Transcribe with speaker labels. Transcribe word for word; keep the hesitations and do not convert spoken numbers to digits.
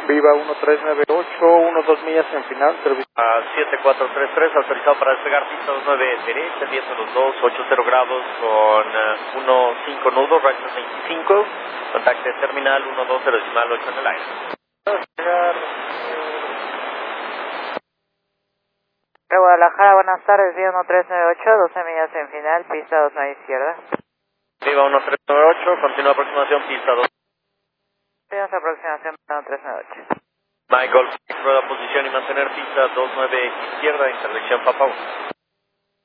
Speaker 1: Viva uno tres nueve ocho, uno dos millas en final, servicio.
Speaker 2: A siete cuatro tres tres, autorizado para despegar pista dos nueve derecha, diez a los dos, ochenta grados con uh, uno cinco nudos, Rancho veinticinco, contacte terminal uno dos cero decimal ocho en el aire.
Speaker 1: Despegar,
Speaker 3: De Guadalajara, buenas tardes, Viva uno tres nueve ocho, doce millas en final, pista dos nueve izquierda.
Speaker 2: Viva uno tres nueve ocho, continúa aproximación pista dos.
Speaker 3: Tenemos aproximación uno tres nueve ocho.
Speaker 2: Michael, rueda posición y mantener pista dos nueve izquierda, intersección Papa uno.